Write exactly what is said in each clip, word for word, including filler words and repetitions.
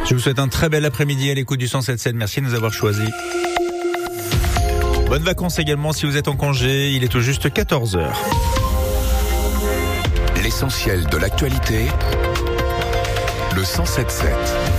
Je vous souhaite un très bel après-midi à l'écoute du cent sept sept. Merci de nous avoir choisis. Bonnes vacances également si vous êtes en congé. Il est tout juste quatorze heures. L'essentiel de l'actualité, le cent sept sept.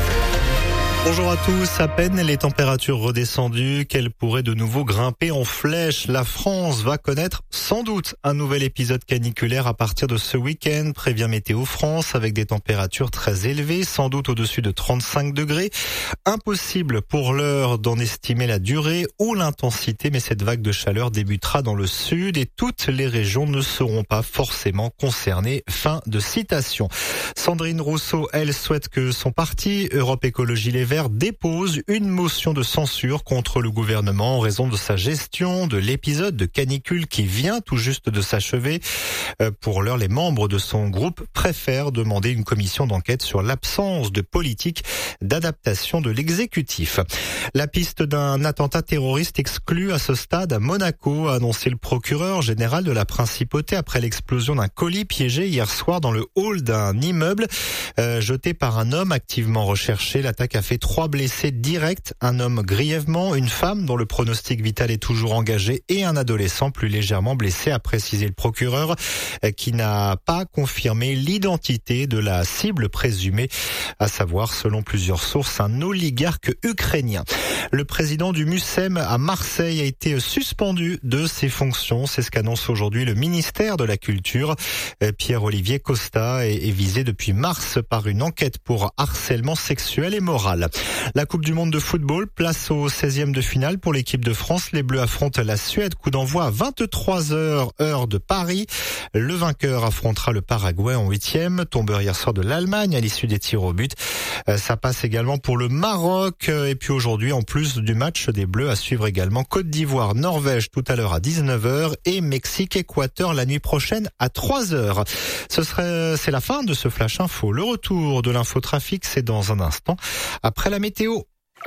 Bonjour à tous. À peine les températures redescendues qu'elles pourraient de nouveau grimper en flèche. La France va connaître sans doute un nouvel épisode caniculaire à partir de ce week-end, prévient Météo France, avec des températures très élevées, sans doute au-dessus de trente-cinq degrés. Impossible pour l'heure d'en estimer la durée ou l'intensité, mais cette vague de chaleur débutera dans le sud et toutes les régions ne seront pas forcément concernées. Fin de citation. Sandrine Rousseau, elle, souhaite que son parti, Europe Écologie Les Verts, dépose une motion de censure contre le gouvernement en raison de sa gestion de l'épisode de canicule qui vient tout juste de s'achever. Pour l'heure, les membres de son groupe préfèrent demander une commission d'enquête sur l'absence de politique d'adaptation de l'exécutif. La piste d'un attentat terroriste exclue à ce stade à Monaco, a annoncé le procureur général de la Principauté après l'explosion d'un colis piégé hier soir dans le hall d'un immeuble euh, jeté par un homme activement recherché. L'attaque a fait trois blessés directs, un homme grièvement, une femme dont le pronostic vital est toujours engagé et un adolescent plus légèrement blessé, a précisé le procureur, qui n'a pas confirmé l'identité de la cible présumée, à savoir, selon plusieurs sources, un oligarque ukrainien. Le président du MUSEM à Marseille a été suspendu de ses fonctions. C'est ce qu'annonce aujourd'hui le ministère de la Culture. Pierre-Olivier Costa est visé depuis mars par une enquête pour harcèlement sexuel et moral. La Coupe du Monde de football, place au seizième de finale pour l'équipe de France. Les Bleus affrontent la Suède, coup d'envoi à vingt-trois heures, heure de Paris. Le vainqueur affrontera le Paraguay en huitième, tombeur hier soir de l'Allemagne à l'issue des tirs au but. Ça passe également pour le Maroc. Et puis aujourd'hui, en plus du match des Bleus, à suivre également Côte d'Ivoire, Norvège tout à l'heure à dix-neuf heures et Mexique, Équateur la nuit prochaine à trois heures. Ce serait, c'est la fin de ce Flash Info. Le retour de l'infotrafic, c'est dans un instant après la météo.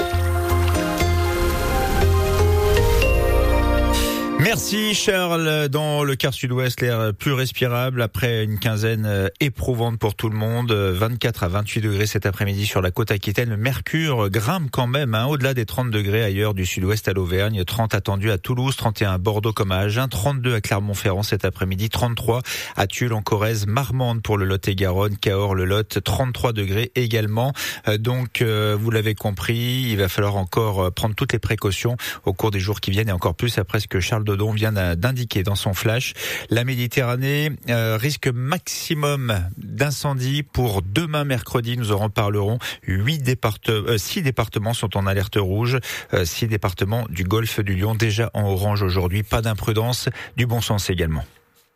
Merci Charles. Dans le quart sud-ouest, l'air plus respirable après une quinzaine éprouvante pour tout le monde. vingt-quatre à vingt-huit degrés cet après-midi sur la côte aquitaine. Le mercure grimpe quand même, hein, au-delà des trente degrés ailleurs du sud-ouest à l'Auvergne. trente attendus à Toulouse, trente et un à Bordeaux comme à Agen, trente-deux à Clermont-Ferrand cet après-midi, trente-trois à Tulle en Corrèze, Marmande pour le Lot-et-Garonne, Cahors, le Lot, trente-trois degrés également. Donc euh, vous l'avez compris, il va falloir encore prendre toutes les précautions au cours des jours qui viennent et encore plus après ce que Charles Dodon vient d'indiquer dans son flash. La Méditerranée, euh, risque maximum d'incendie pour demain mercredi. Nous en reparlerons. Huit départements, euh, six départements sont en alerte rouge. Euh, six départements du Golfe du Lion déjà en orange aujourd'hui. Pas d'imprudence, du bon sens également.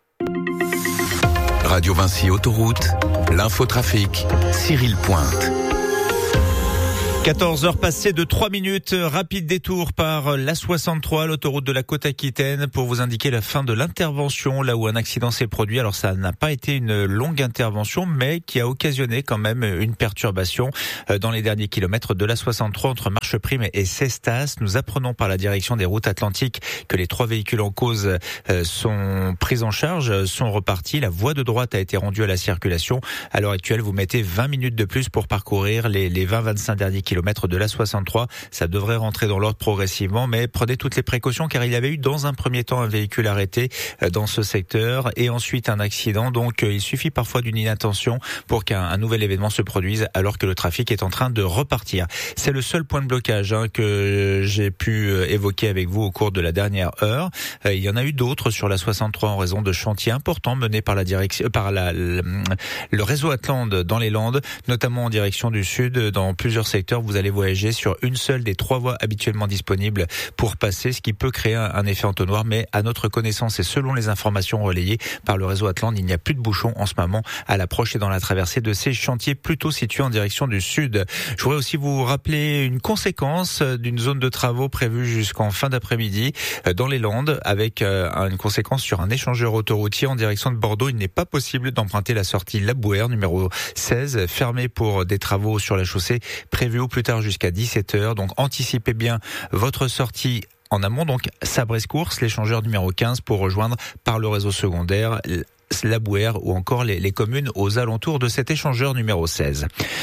Radio Vinci Autoroute, l'infotrafic, Cyril Pointe. quatorze heures passées de trois minutes, rapide détour par l'A soixante-trois, l'autoroute de la Côte-Aquitaine, pour vous indiquer la fin de l'intervention, là où un accident s'est produit. Alors ça n'a pas été une longue intervention, mais qui a occasionné quand même une perturbation dans les derniers kilomètres de l'A soixante-trois entre Marcheprime et Cestas. Nous apprenons par la direction des routes atlantiques que les trois véhicules en cause sont pris en charge, sont repartis. La voie de droite a été rendue à la circulation. À l'heure actuelle, vous mettez vingt minutes de plus pour parcourir les, les vingt à vingt-cinq derniers kilomètres de l'A soixante-trois. Ça devrait rentrer dans l'ordre progressivement, mais prenez toutes les précautions car il y avait eu dans un premier temps un véhicule arrêté dans ce secteur et ensuite un accident. Donc il suffit parfois d'une inattention pour qu'un nouvel événement se produise alors que le trafic est en train de repartir. C'est le seul point de blocage hein, que j'ai pu évoquer avec vous au cours de la dernière heure. Il y en a eu d'autres sur l'A soixante-trois en raison de chantiers importants menés par la direction, par la, le, le réseau Atlante dans les Landes, notamment en direction du sud, dans plusieurs secteurs. Vous allez voyager sur une seule des trois voies habituellement disponibles pour passer, ce qui peut créer un, un effet entonnoir. Mais à notre connaissance et selon les informations relayées par le réseau Atlante, il n'y a plus de bouchons en ce moment à l'approche et dans la traversée de ces chantiers plutôt situés en direction du sud. Je voudrais aussi vous rappeler une conséquence d'une zone de travaux prévue jusqu'en fin d'après-midi dans les Landes, avec une conséquence sur un échangeur autoroutier en direction de Bordeaux. Il n'est pas possible d'emprunter la sortie Labouère numéro seize, fermée pour des travaux sur la chaussée prévue au plus tard jusqu'à dix-sept heures. Donc anticipez bien votre sortie en amont. Donc Sabrescourse, l'échangeur numéro quinze pour rejoindre par le réseau secondaire Labouère ou encore les, les communes aux alentours de cet échangeur numéro seize.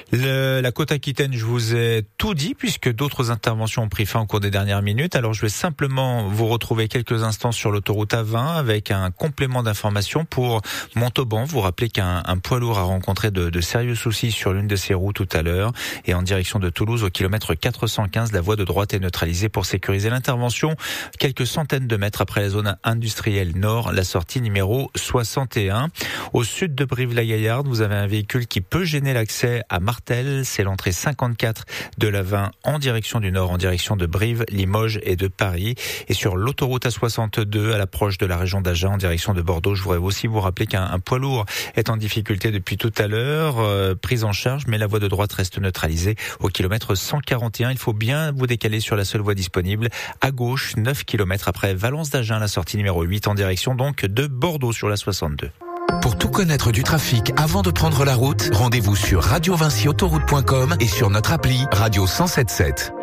Le, la Côte-Aquitaine, je vous ai tout dit puisque d'autres interventions ont pris fin au cours des dernières minutes. Alors je vais simplement vous retrouver quelques instants sur l'autoroute A vingt avec un complément d'information pour Montauban. Vous rappelez qu'un un poids lourd a rencontré de, de sérieux soucis sur l'une de ses roues tout à l'heure et en direction de Toulouse au kilomètre quatre cent quinze. La voie de droite est neutralisée pour sécuriser l'intervention. Quelques centaines de mètres après la zone industrielle nord, la sortie numéro soixante et un. Au sud de Brive-la-Gaillarde, vous avez un véhicule qui peut gêner l'accès à Martel. C'est l'entrée cinquante-quatre de la vingt en direction du nord, en direction de Brive, Limoges et de Paris. Et sur l'autoroute A soixante-deux, à l'approche de la région d'Agen, en direction de Bordeaux, je voudrais aussi vous rappeler qu'un poids lourd est en difficulté depuis tout à l'heure, euh, prise en charge, mais la voie de droite reste neutralisée au kilomètre cent quarante et un. Il faut bien vous décaler sur la seule voie disponible, à gauche, neuf kilomètres après Valence d'Agen, la sortie numéro huit, en direction donc de Bordeaux sur la soixante-deux. Pour tout connaître du trafic avant de prendre la route, rendez-vous sur radio vinci autoroute point com et sur notre appli Radio cent soixante-sept.